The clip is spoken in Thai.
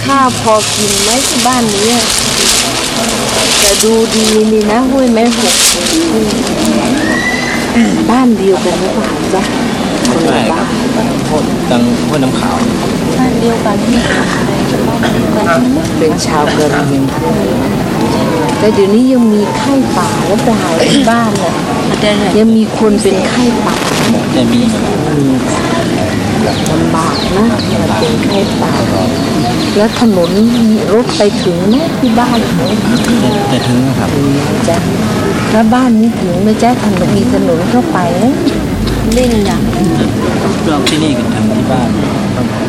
ข้าวพอกินไหมที่บ้านนี้จะดูดีนี่นะห้วยแม่หกบ้านเดียวกันหรือเปล่าจ๊ะคนละบ้านตังห้วยน้ำขาวบ้านเดียวกันที่เป็นชาวกะเหรี่ยงแต่เดี๋ยวนี้ยังมีไข้ป่าแล้วเปล่าที่บ้านน่ะยังมีคนเป็นไข้ป่าจะมีลำบากนะเป็นไข้ป่าแล้วถนนมีรถไปถึงไหมที่บ้านจะถึงครับจ้ะแล้วบ้านนี้ถึงไหมจ๊ะถนนมีถนนเข้าไปไหมเล่นอย่างเราที่นี่กันทางที่บ้าน